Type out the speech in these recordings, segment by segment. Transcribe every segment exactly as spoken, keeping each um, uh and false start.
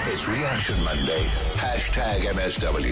It's Reaction Monday. Hashtag M S W.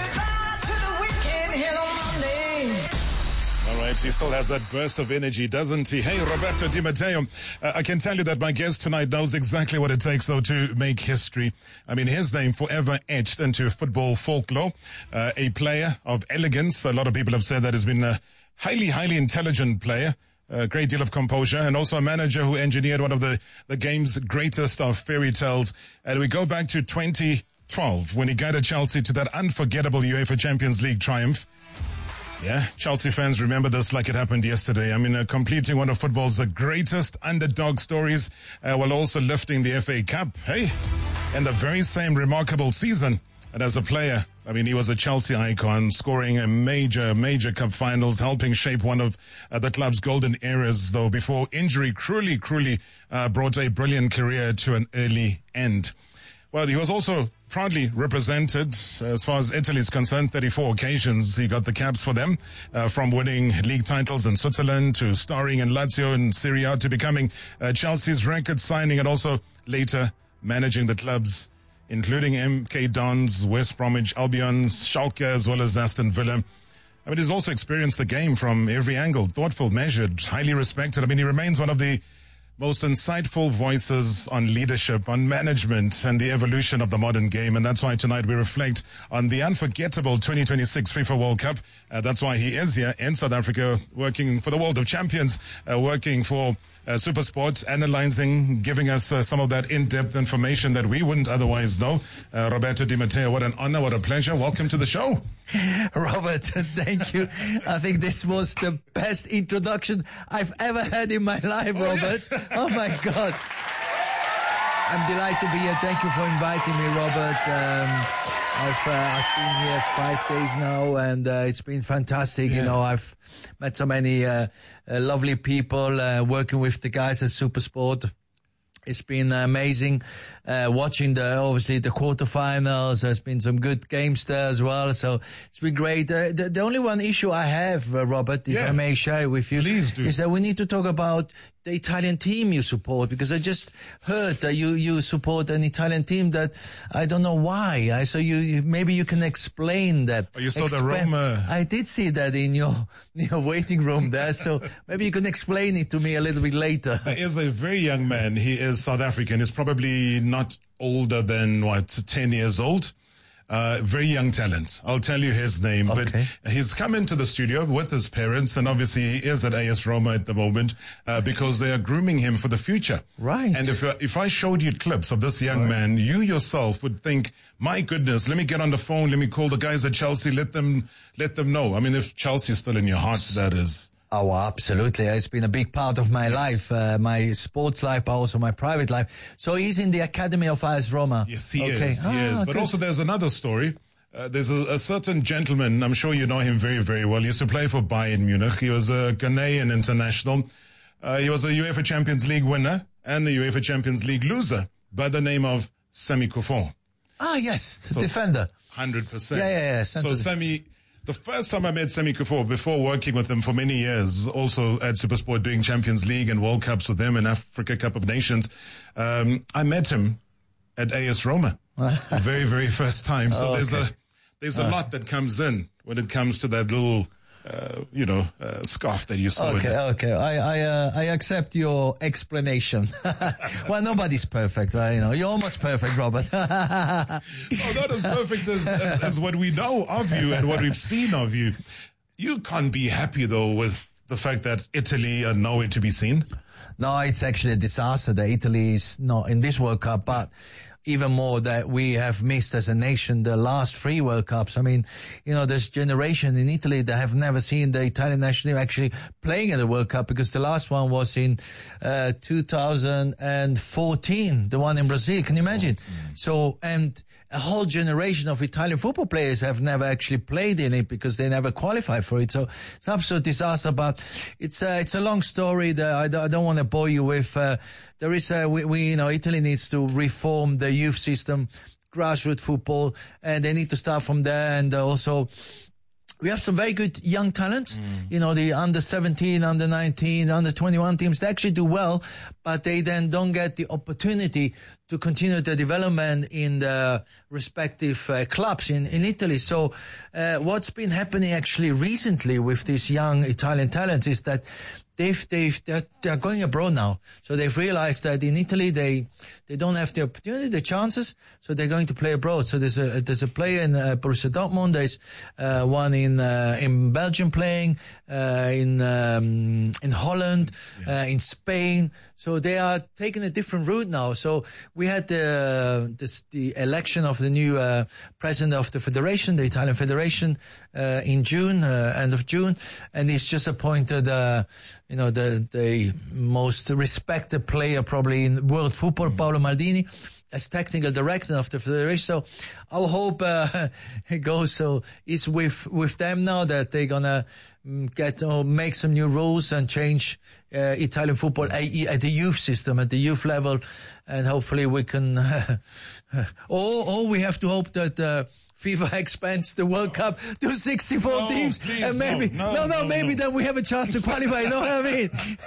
All right, he still has that burst of energy, doesn't he? Hey, Roberto Di Matteo, uh, I can tell you that my guest tonight knows exactly what it takes, though, to make history. I mean, his name forever etched into football folklore. Uh, a player of elegance. A lot of people have said that he's been a highly, highly intelligent player. A great deal of composure, and also a manager who engineered one of the, the game's greatest of fairy tales. And we go back to twenty twelve when he guided Chelsea to that unforgettable UEFA Champions League triumph. Yeah, Chelsea fans remember this like it happened yesterday. I mean, uh, completing one of football's uh, greatest underdog stories, uh, while also lifting the F A Cup. Hey, in the very same remarkable season. And as a player, I mean, he was a Chelsea icon, scoring a major, major cup finals, helping shape one of uh, the club's golden eras, though, before injury cruelly, cruelly uh, brought a brilliant career to an early end. Well, he was also proudly represented, as far as Italy is concerned, thirty-four occasions. He got the caps for them, uh, from winning league titles in Switzerland to starring in Lazio and Serie A to becoming uh, Chelsea's record signing, and also later managing the clubs including M K Dons, West Bromwich Albion, Schalke, as well as Aston Villa. I mean, he's also experienced the game from every angle, thoughtful, measured, highly respected. I mean, he remains one of the most insightful voices on leadership, on management, and the evolution of the modern game. And that's why tonight we reflect on the unforgettable twenty twenty-six FIFA World Cup. Uh, that's why he is here in South Africa, working for the World of Champions, uh, working for uh, SuperSport, analyzing, giving us uh, some of that in-depth information that we wouldn't otherwise know. Uh, Roberto Di Matteo, what an honor, what a pleasure. Welcome to the show. Robert, thank you. I think this was the best introduction I've ever had in my life, Robert. Oh, yeah. Oh my God. I'm delighted to be here. Thank you for inviting me, Robert. Um, I've, uh, I've been here five days now, and uh, it's been fantastic. Yeah. You know, I've met so many uh, uh, lovely people uh, working with the guys at SuperSport. It's been amazing uh, watching the obviously the quarterfinals. There's been some good games there as well, so it's been great. Uh, the, the only one issue I have, uh, Robert, if yeah. I may share it with you, Please do. is that we need to talk about the Italian team you support, because I just heard that you, you support an Italian team that I don't know why. I, so you, you maybe you can explain that. Oh, you saw Expe- the Roma. I did see that in your, your waiting room there, so maybe you can explain it to me a little bit later. He is a very young man. He is South African. He's probably not older than, what, ten years old. Uh, very young talent. I'll tell you his name, okay. but he's come into the studio with his parents, and obviously he is at A S Roma at the moment, uh, because they are grooming him for the future. Right. And if, uh, if I showed you clips of this young right. man, you yourself would think, my goodness, let me get on the phone, let me call the guys at Chelsea, let them, let them know. I mean, if Chelsea is still in your heart, that is. Oh, absolutely. It's been a big part of my yes. life, uh, my sports life, but also my private life. So he's in the academy of A S Roma. Yes, he okay. is. Ah, he is. But good. also there's another story. Uh, there's a, a certain gentleman, I'm sure you know him very, very well. He used to play for Bayern Munich. He was a Ghanaian international. Uh, he was a UEFA Champions League winner and a UEFA Champions League loser by the name of Sami Kuffour. Ah, yes, the so, defender. one hundred percent. Yeah, yeah, yeah. So Sami... The first time I met Sami Kuffour, before working with him for many years, also at SuperSport doing Champions League and World Cups with them and Africa Cup of Nations, um, I met him at A S Roma, the very, very first time. So oh, there's okay. a there's a uh. lot that comes in when it comes to that little, uh, you know, uh, scarf that you saw. Okay, okay. I I, uh, I accept your explanation. Well, nobody's perfect, right? You know, you're almost perfect, Robert. Oh, not as perfect as, as, as what we know of you and what we've seen of you. You can't be happy, though, with the fact that Italy are nowhere to be seen. No, it's actually a disaster that Italy is not in this World Cup, but even more that we have missed as a nation the last three World Cups. I mean, you know, there's generation in Italy that have never seen the Italian national team actually playing in the World Cup, because the last one was in uh, two thousand fourteen, the one in Brazil. Can you imagine? Mm. So, and a whole generation of Italian football players have never actually played in it because they never qualified for it. So it's an absolute disaster, but it's a, it's a long story that I don't, I don't want to bore you with. Uh, there is a, we, we, you know, Italy needs to reform the youth system, grassroots football, and they need to start from there. And uh, also, we have some very good young talents. Mm. You know, the under seventeen, under nineteen, under twenty-one teams, they actually do well. but they then don't get the opportunity to continue the development in the respective uh, clubs in, in Italy. So uh, what's been happening actually recently with these young Italian talents is that they've, they've, they're, they're going abroad now. So they've realized that in Italy they they don't have the opportunity, the chances, so they're going to play abroad. So there's a there's a player in uh, Borussia Dortmund, there's uh, one in uh, in Belgium playing, uh, in um, in Holland, yeah. uh, in Spain. So they are taking a different route now. So we had the this, the election of the new uh, president of the federation, the Italian Federation, uh, in June, uh, end of June, and he's just appointed, uh, you know, the the most respected player probably in world football, mm. Paolo Maldini, as technical director of the federation. So our hope uh, it goes so is with with them now that they're gonna get or make some new rules and change uh, Italian football at, at the youth system, at the youth level, and hopefully we can. Uh, or, or we have to hope that uh, FIFA expands the World Cup to sixty-four no, teams, please, and maybe no, no, no, no, no maybe no. then we have a chance to qualify. You know what I mean?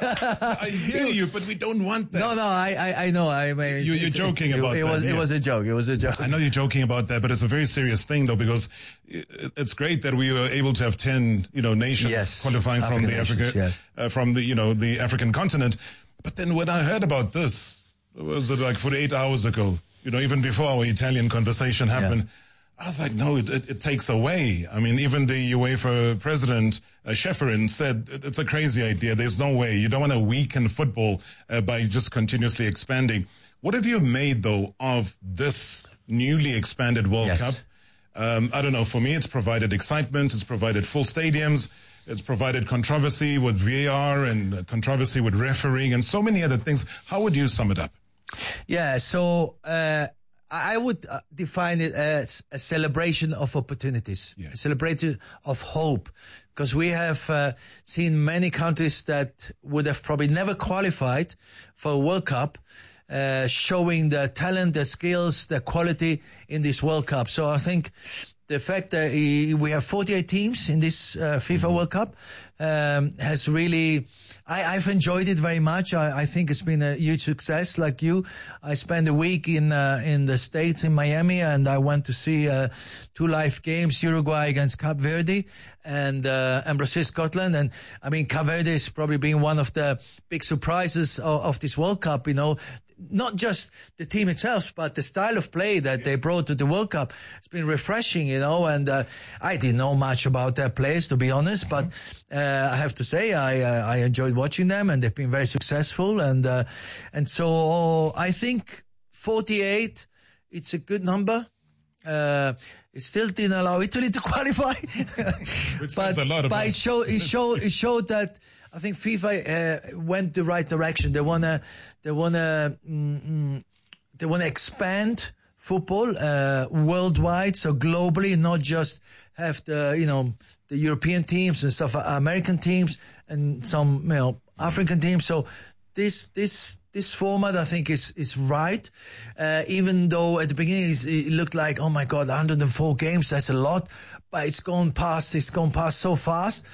I hear you, but we don't want that. No, no, I, I, I know. I mean, you, you're joking it, about it, that. It was, yeah. it was a joke. It was a joke. I know you're joking about that, but it's a very serious thing, though, because it's great that we were able to have ten, you know, nations yes. qualifying African from the nations, Africa, yes. uh, from the, you know, the African continent. But then when I heard about this, was it like forty-eight hours ago? You know, even before our Italian conversation happened. Yeah. I was like, no, it, it, it takes away. I mean, even the UEFA president, uh, Schäferin, said it, it's a crazy idea. There's no way. You don't want to weaken football uh, by just continuously expanding. What have you made, though, of this newly expanded World yes. Cup? Um, I don't know. For me, it's provided excitement. It's provided full stadiums. It's provided controversy with V A R and uh, controversy with refereeing and so many other things. How would you sum it up? Yeah, so... Uh I would uh, define it as a celebration of opportunities, yeah. a celebration of hope, because we have uh, seen many countries that would have probably never qualified for a World Cup, uh, showing the talent, the skills, the quality in this World Cup. So I think the fact that we have forty-eight teams in this uh, FIFA mm-hmm. World Cup um, has really... I, I've enjoyed it very much. I, I think it's been a huge success. Like you, I spent a week in uh, in the States, in Miami, and I went to see uh, two live games: Uruguay against Cape Verde and uh, and Brazil, Scotland. And I mean, Cape Verde is probably been one of the big surprises of, of this World Cup. You know, not just the team itself, but the style of play that they brought to the World Cup. It's been refreshing, you know, and uh, I didn't know much about their players, to be honest, but uh, I have to say I uh, I enjoyed watching them, and they've been very successful. And uh, and so I think forty-eight, it's a good number. Uh, it still didn't allow Italy to qualify. Which but says a lot about but it showed, it showed, it showed that I think FIFA uh, went the right direction. They wanna, they wanna, mm, they wanna expand football uh, worldwide, so globally, not just have the you know the European teams and stuff, American teams and some you know African teams. So this this this format I think is is right. Uh, even though at the beginning it looked like, oh my God, one hundred four games, that's a lot, but it's gone past. It's gone past so fast.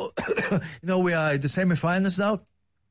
You know, we are at the semi-finals now.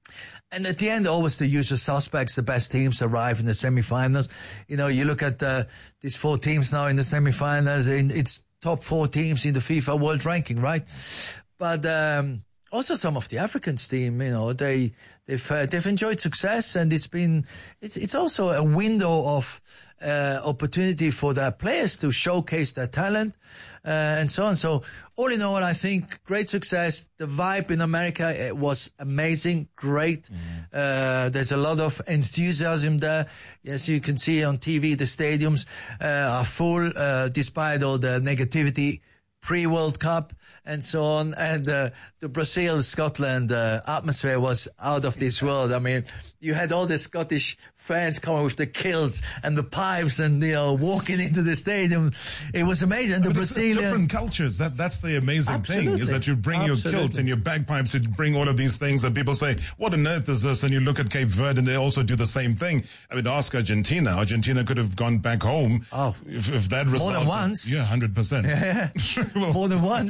And at the end, always the usual suspects, the best teams arrive in the semi-finals. You know, you look at uh, these four teams now in the semi-finals, and it's top four teams in the FIFA World Ranking, right? But um, also some of the Africans team, you know, they they've uh, they've enjoyed success, and it's been it's it's also a window of uh, opportunity for their players to showcase their talent uh, and so on. So all in all, I think great success. The vibe in America, it was amazing, great. Mm-hmm. Uh, there's a lot of enthusiasm there. Yes, you can see on T V the stadiums uh, are full, uh, despite all the negativity pre-World Cup and so on. And uh, the Brazil-Scotland uh, atmosphere was out of this world. I mean, you had all the Scottish fans coming with the kilts and the pipes and, you know, walking into the stadium. It was amazing. And the Brazilian... different cultures. That That's the amazing Absolutely. thing, is that you bring Absolutely. your kilt and your bagpipes, you bring all of these things, and people say, what on earth is this? And you look at Cape Verde and they also do the same thing. I mean, ask Argentina. Argentina could have gone back home oh, if, if that resulted. More than once. Yeah, one hundred percent. Yeah. Well, more than once.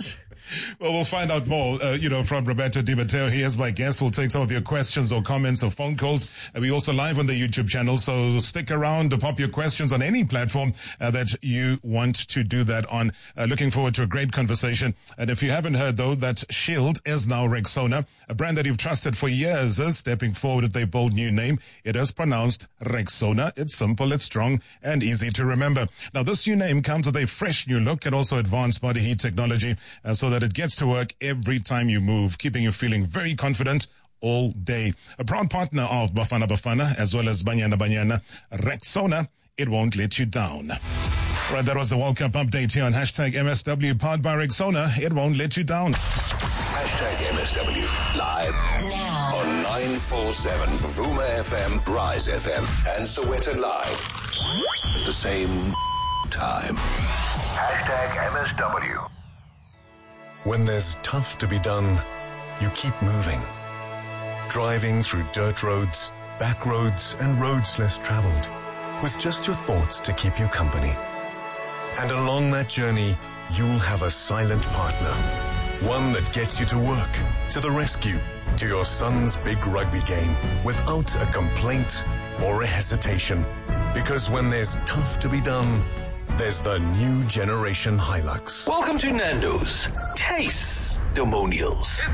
Well, we'll find out more, uh, you know, from Roberto Di Matteo. He is my guest. We'll take some of your questions or comments or phone calls. And we also live on the YouTube channel, so stick around to pop your questions on any platform uh, that you want to do that on. Uh, looking forward to a great conversation. And if you haven't heard, though, that Shield is now Rexona, a brand that you've trusted for years, is stepping forward with a bold new name. It is pronounced Rexona. It's simple, it's strong, and easy to remember. Now, this new name comes with a fresh new look and also advanced body heat technology, uh, so that it gets to work every time you move, keeping you feeling very confident all day. A proud partner of Bafana Bafana as well as Banyana Banyana, Rexona, it won't let you down. Right, that was the World Cup update here on hashtag M S W, powered by Rexona. It won't let you down. Hashtag M S W, live now on nine forty-seven, Vuma F M, Rise F M, and Soweto Live. At the same time. Hashtag M S W. When there's tough to be done, you keep moving. Driving through dirt roads, back roads, and roads less traveled, with just your thoughts to keep you company. And along that journey, you'll have a silent partner. One that gets you to work, to the rescue, to your son's big rugby game, without a complaint or a hesitation. Because when there's tough to be done, there's the new generation Hilux. Welcome to Nando's Taste-Demonials.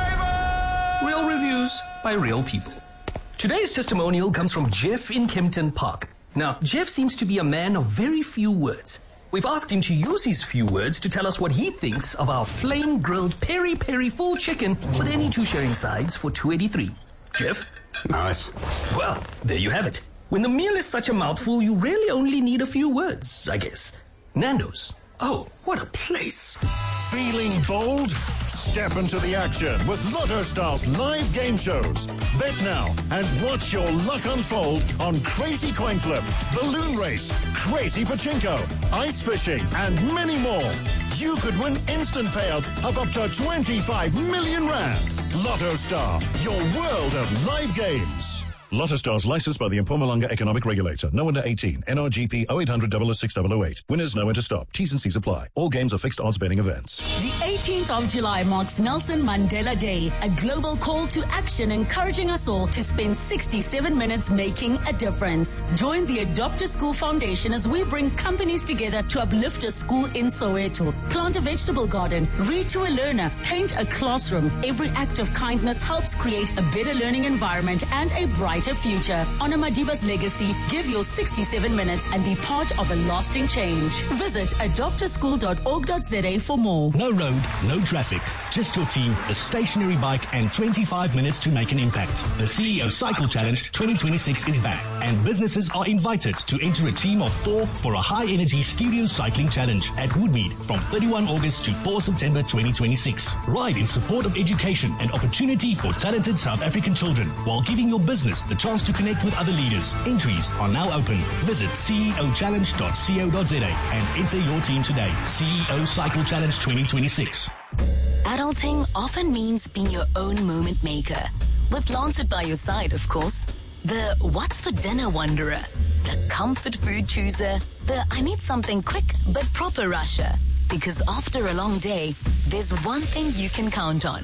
Real reviews by real people. Today's testimonial comes from Jeff in Kempton Park. Now, Jeff seems to be a man of very few words. We've asked him to use his few words to tell us what he thinks of our flame-grilled peri-peri full chicken with any two sharing sides for two eighty-three. Jeff? Nice. Well, there you have it. When the meal is such a mouthful, you really only need a few words, I guess. Nando's. Oh, what a place. Feeling bold? Step into the action with Lotto Stars live game shows. Bet now and watch your luck unfold on Crazy Coin Flip, Balloon Race, Crazy Pachinko, Ice Fishing, and many more. You could win instant payouts of up to twenty-five million rand. Lotto Star, your world of live games. Lotto Stars licensed by the Mpumalanga Economic Regulator. No under eighteen. N R G P oh eight hundred, oh oh six, oh oh eight. Winners know when to stop. T's and C's apply. All games are fixed odds betting events. The eighteenth of July marks Nelson Mandela Day, a global call to action encouraging us all to spend sixty-seven minutes making a difference. Join the Adopt a School Foundation as we bring companies together to uplift a school in Soweto. Plant a vegetable garden, read to a learner, paint a classroom. Every act of kindness helps create a better learning environment and a bright future. Honor Madiba's legacy. Give your sixty-seven minutes and be part of a lasting change. Visit adopt a school dot org dot z a for more. No road, no traffic. Just your team, a stationary bike, and twenty-five minutes to make an impact. The C E O Cycle Challenge twenty twenty-six is back, and businesses are invited to enter a team of four for a high-energy studio cycling challenge at Woodmead from thirty-first August to fourth September twenty twenty-six. Ride in support of education and opportunity for talented South African children while giving your business the chance to connect with other leaders. Entries are now open. Visit c e o challenge dot co dot z a and enter your team today. C E O Cycle Challenge twenty twenty-six. Adulting often means being your own moment maker. With Lancet by your side, of course. The what's for dinner wanderer. The comfort food chooser. The I need something quick but proper rusher. Because after a long day, there's one thing you can count on.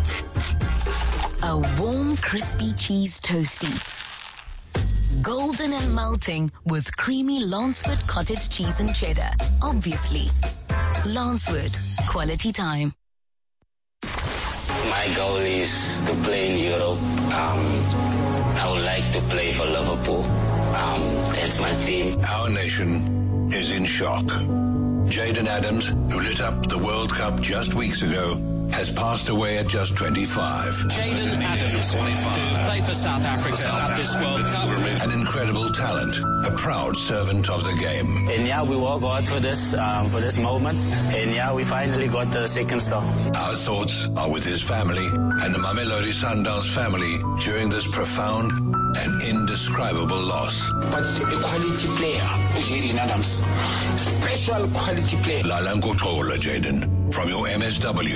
A warm, crispy cheese toastie. Golden and melting with creamy Lancewood cottage cheese and cheddar. Obviously. Lancewood. Quality time. My goal is to play in Europe. Um, I would like to play for Liverpool. Um, that's my dream. Our nation is in shock. Jaden Adams, who lit up the World Cup just weeks ago, has passed away at just twenty-five. Jaden Adams, who played for South Africa at this World Cup. An incredible talent, a proud servant of the game. And yeah, we work hard for this, um, for this moment. And yeah, we finally got the second star. Our thoughts are with his family and the Mamelodi Sundowns family during this profound and indescribable loss. But a quality player, Jaden Adams. Special quality player. Lalango Tola, Jaden, from your M S W